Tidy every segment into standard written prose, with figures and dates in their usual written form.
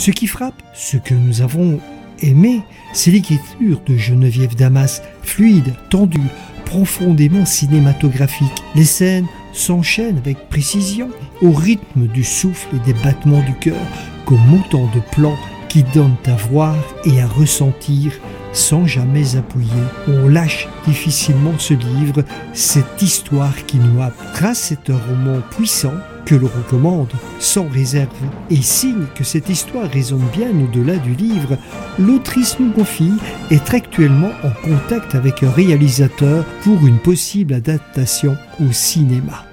Ce qui frappe, ce que nous avons aimé, c'est l'écriture de Geneviève Damas, fluide, tendue, profondément cinématographique. Les scènes s'enchaînent avec précision, au rythme du souffle et des battements du cœur, comme autant de plans qui donnent à voir et à ressentir sans jamais appuyer. On lâche difficilement ce livre, cette histoire qui nous happe. Grâce c'est un roman puissant que l'on recommande sans réserve. Et signe que cette histoire résonne bien au-delà du livre, l'autrice nous confie être actuellement en contact avec un réalisateur pour une possible adaptation au cinéma.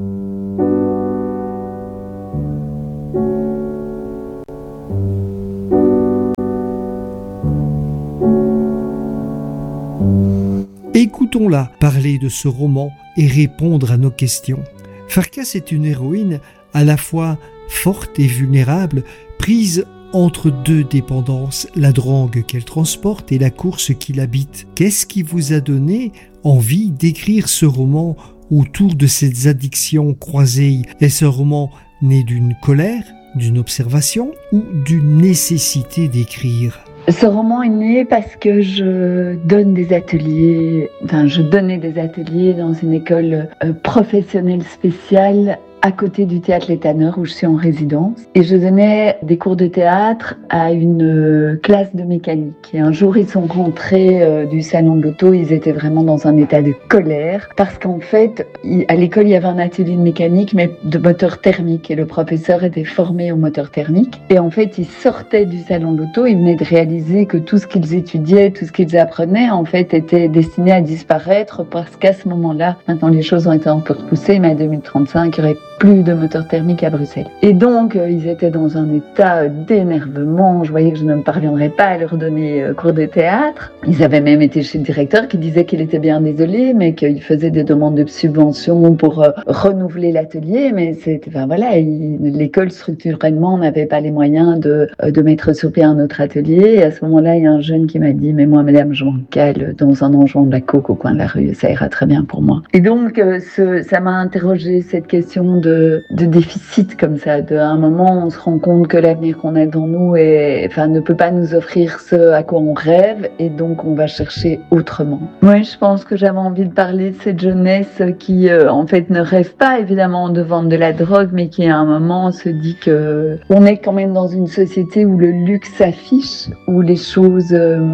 Écoutons-la parler de ce roman et répondre à nos questions. Farkas est une héroïne à la fois forte et vulnérable, prise entre deux dépendances, la drogue qu'elle transporte et la course qui l'habite. Qu'est-ce qui vous a donné envie d'écrire ce roman autour de ces addictions croisées? Est-ce un roman né d'une colère, d'une observation ou d'une nécessité d'écrire? Ce roman est né parce que je donnais des ateliers dans une école professionnelle spéciale à côté du théâtre Les Tanneurs où je suis en résidence. Et je donnais des cours de théâtre à une classe de mécanique. Et un jour, ils sont rentrés du salon de l'auto, ils étaient vraiment dans un état de colère parce qu'en fait, à l'école, il y avait un atelier de mécanique, mais de moteur thermique. Et le professeur était formé au moteur thermique. Et en fait, ils sortaient du salon de l'auto, ils venaient de réaliser que tout ce qu'ils étudiaient, tout ce qu'ils apprenaient, en fait, était destiné à disparaître parce qu'à ce moment-là, maintenant les choses ont été un peu repoussées, mais à 2035, il y aurait plus de moteur thermique à Bruxelles. Et donc, ils étaient dans un état d'énervement. Je voyais que je ne parviendrais pas à leur donner cours de théâtre. Ils avaient même été chez le directeur qui disait qu'il était bien désolé, mais qu'il faisait des demandes de subventions pour renouveler l'atelier. Mais l'école structurellement n'avait pas les moyens de mettre sur pied un autre atelier. Et à ce moment-là, il y a un jeune qui m'a dit « Mais moi, madame, je m'en cale dans un donjon de la coke au coin de la rue. Ça ira très bien pour moi. » Et donc, ça m'a interrogé cette question de déficit comme ça. À un moment, on se rend compte que l'avenir qu'on a devant nous ne peut pas nous offrir ce à quoi on rêve et donc on va chercher autrement. Oui, je pense que j'avais envie de parler de cette jeunesse qui, en fait, ne rêve pas évidemment de vendre de la drogue, mais qui à un moment se dit que on est quand même dans une société où le luxe s'affiche, où les choses...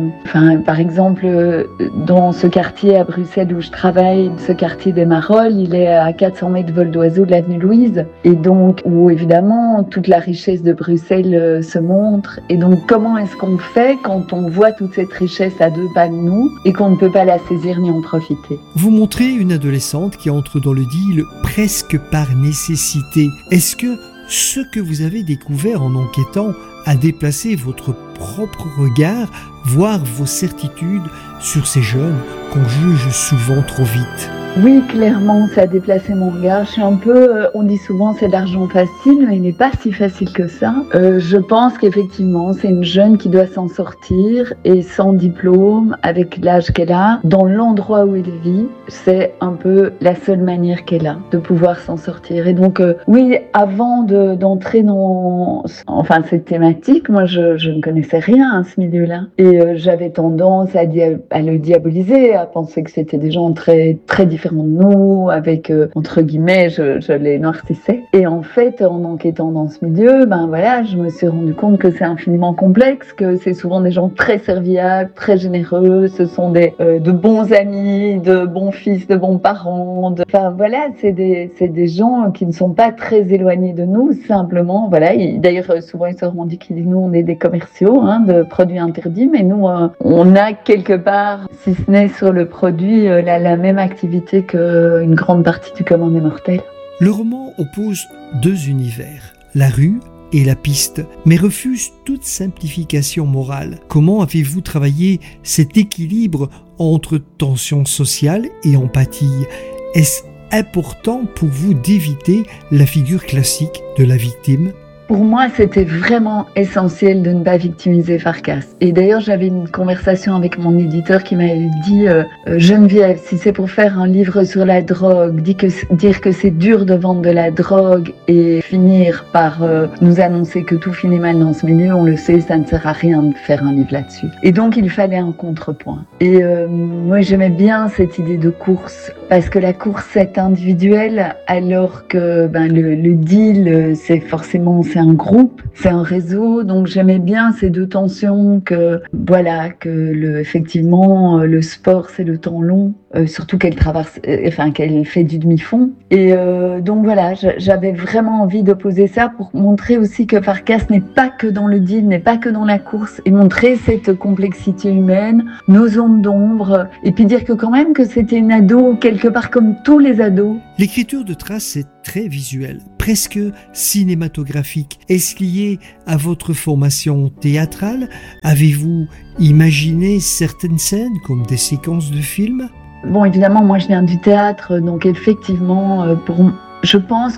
par exemple, dans ce quartier à Bruxelles où je travaille, ce quartier des Marolles, il est à 400 mètres de vol d'oiseau de l'avenue Louise, et donc où évidemment toute la richesse de Bruxelles se montre. Et donc comment est-ce qu'on fait quand on voit toute cette richesse à deux pas de nous et qu'on ne peut pas la saisir ni en profiter? Vous montrez une adolescente qui entre dans le deal presque par nécessité. Est-ce que ce que vous avez découvert en enquêtant a déplacé votre propre regard, voire vos certitudes sur ces jeunes qu'on juge souvent trop vite? Oui, clairement, ça a déplacé mon regard. Je suis un peu, on dit souvent c'est de l'argent facile, mais il n'est pas si facile que ça. Je pense qu'effectivement, c'est une jeune qui doit s'en sortir et sans diplôme, avec l'âge qu'elle a, dans l'endroit où elle vit, c'est un peu la seule manière qu'elle a de pouvoir s'en sortir. Et donc, oui, avant d'entrer dans cette thématique, moi, je ne connaissais rien à ce milieu-là. Et j'avais tendance à le diaboliser, à penser que c'était des gens très, très différents de nous, avec, entre guillemets, je les noircissais. Et en fait, en enquêtant dans ce milieu, je me suis rendu compte que c'est infiniment complexe, que c'est souvent des gens très serviables, très généreux, ce sont de bons amis, de bons fils, de bons parents. C'est des gens qui ne sont pas très éloignés de nous, simplement, d'ailleurs, souvent ils se revendiquent, ils disent, nous, on est des commerciaux, de produits interdits, mais nous, on a quelque part, si ce n'est sur le produit, la même activité qu'une grande partie du commun des mortels. Le roman oppose deux univers, la rue et la piste, mais refuse toute simplification morale. Comment avez-vous travaillé cet équilibre entre tension sociale et empathie? Est-ce important pour vous d'éviter la figure classique de la victime? Pour moi, c'était vraiment essentiel de ne pas victimiser Farkas. Et d'ailleurs, j'avais une conversation avec mon éditeur qui m'avait dit Geneviève, si c'est pour faire un livre sur la drogue, dire que c'est dur de vendre de la drogue et finir par nous annoncer que tout finit mal dans ce milieu, on le sait, ça ne sert à rien de faire un livre là-dessus. Et donc, il fallait un contrepoint. Et moi, j'aimais bien cette idée de course, parce que la course est individuelle, alors que le deal, c'est un groupe, c'est un réseau. Donc j'aimais bien ces deux tensions effectivement le sport c'est le temps long, surtout qu'elle fait du demi-fond. Et donc voilà, j'avais vraiment envie d'opposer ça pour montrer aussi que Farkas n'est pas que dans le deal, n'est pas que dans la course, et montrer cette complexité humaine, nos zones d'ombre, et puis dire que quand même que c'était une ado quelque part comme tous les ados. L'écriture de Trace est très visuelle, presque cinématographique. Est-ce lié à votre formation théâtrale? Avez-vous imaginé certaines scènes comme des séquences de films? Bon, évidemment, moi je viens du théâtre, donc effectivement, je pense